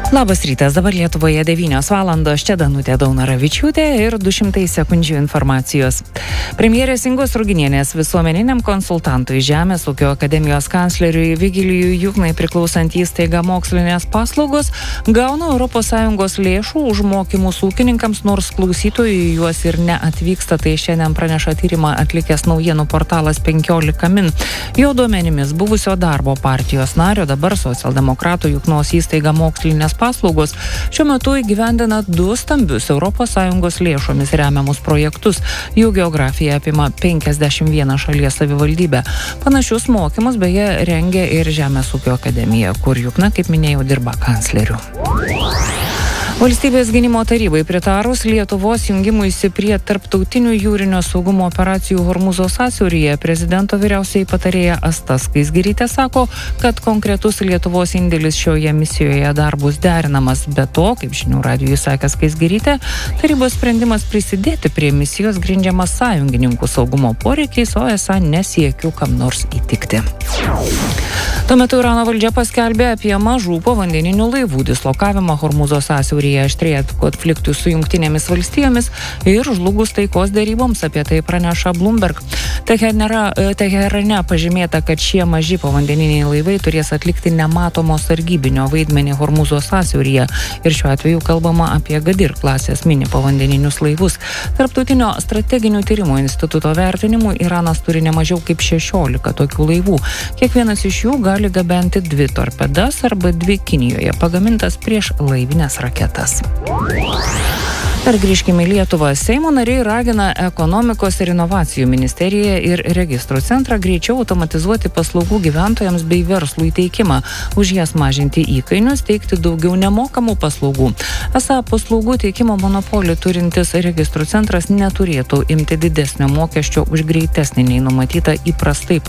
Labas rytas, dabar Lietuvoje 9 valandos, čia Danutė Daunaravičiūtė ir 200 sekundžių informacijos. Premjerės Ingos Ruginienės visuomeniniam konsultantui Žemės ūkio akademijos kancleriui Vigilijui Juknai priklausant įstaiga Mokslinės paslaugos gauna ES lėšų už mokymus ūkininkams, nors klausytojai juos ir neatvyksta, tai šiandien praneša tyrimą atlikęs naujienų portalas 15 min. Jo duomenimis buvusio darbo partijos nario, dabar socialdemokratų Juknos įstaiga Mokslinės paslaugos šiuo metu įgyvendina 2 stambius ES lėšomis remiamus projektus. Jų geografija apima 51 šalies savivaldybę. Panašius mokymus beje rengia ir Žemės ūkio akademija, kur Jukna, kaip minėjau, dirba kancleriu. Valstybės gynimo tarybai pritarus Lietuvos jungimuisi prie tarptautinių jūrinio saugumo operacijų Hormūzo sąsiauryje, prezidento vyriausioji patarėja Asta Skaisgirytė sako, kad konkretus Lietuvos indėlis šioje misijoje dar bus derinamas. Be to, kaip žinių radijui sakė Skaisgirytė, tarybos sprendimas prisidėti prie misijos grindžiamas sąjungininkų saugumo poreikiais, o esą nesiekiu kam nors įtikti. Tuo metu Irano valdžia paskelbė apie mažų povandeninių laivų dislokavimą Hormūzo sąsiauryje aštrėjant konfliktui su Jungtinėmis valstijomis ir žlugus taikos deryboms, apie tai praneša Bloomberg. Teherane pažymėta, kad šie maži povandeniniai laivai turės atlikti nematomo sargybinio vaidmenį Hormūzo sąsiauryje ir šiuo atveju kalbama apie Gadir klasės mini povandeninius laivus. Tarptautinio strateginių tyrimų instituto vertinimu Iranas turi ne mažiau kaip 16 tokių laivų. Kiekvienas iš jų gali gabenti 2 torpedas arba 2 Kinijoje pagamintas prieš laivinės raketas. Ir grįžkime į Lietuvą. Seimo nariai ragina ekonomikos ir inovacijų ministeriją ir registrų centrą greičiau automatizuoti paslaugų gyventojams bei verslui teikimą, už jas mažinti įkainius, teikti daugiau nemokamų paslaugų. Esą paslaugų teikimo monopolį turintis registrų centras neturėtų imti didesnio mokesčio už greitesnį nei numatyta įprastai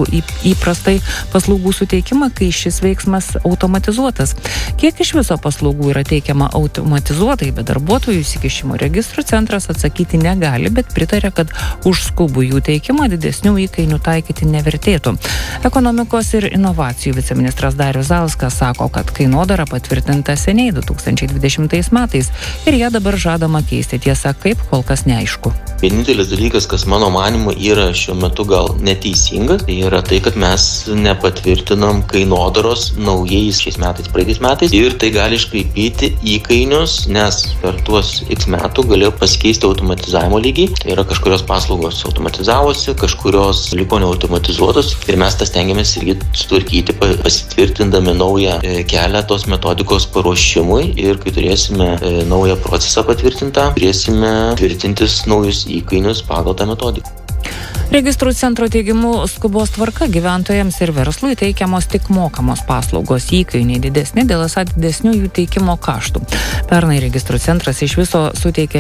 paslaugų suteikimą, kai šis veiksmas automatizuotas. Kiek iš viso paslaugų yra teikiama automatizuotai, be darbuotojų įsikišimo registrų centras atsakyti negali, bet pritarė, kad už skubų jų teikimą didesnių įkainių taikyti nevertėtų. Ekonomikos ir inovacijų viceministras Darius Zailskas sako, kad kainodara patvirtinta seniai 2020 metais ir ją dabar žadama keisti. Tiesa, kaip, kol kas neaišku. Vienintelis dalykas, kas mano manimu yra šiuo metu gal neteisingas, tai yra tai, kad mes nepatvirtinam kainodaros naujais šiais metais, praeitais metais ir tai gali iškraipyti įkainius, nes per tuos X metų galėjo pasikeisti automatizavimo lygiai. Tai yra kažkurios paslaugos automatizavosi, kažkurios liko neautomatizuotos ir mes tas stengiamės irgi sutvarkyti, pasitvirtindami naują kelią tos metodikos paruošimui ir kai turėsime naują procesą patvirtintą, turėsime tvirtintis naujus įkainius pagal tą metodiką. Registrų centro teigimu skubos tvarka gyventojams ir verslui teikiamos tik mokamos paslaugos, įkainiai didesni dėl esą didesnių jų teikimo kaštų. Pernai registrų centras iš viso suteikė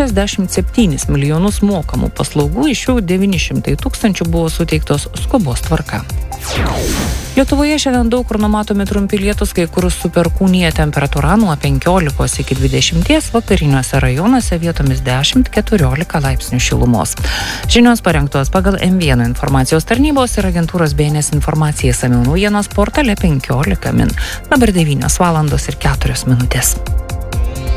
67 milijonus mokamų paslaugų, iš jų 900 000 buvo suteiktos skubos tvarka. Lietuvoje šiandien daug kur numatomi trumpi lietūs, kai kur su perkūnija, temperatūra nuo 15 iki 20, vakariniuose rajonuose vietomis 10-14 laipsnių šilumos. Žinios parengtos pagal M1 informacijos tarnybos ir agentūros BNS informacija, išsamiau naujienos portale 15 min. Dabar 9 valandos ir 4 minutės.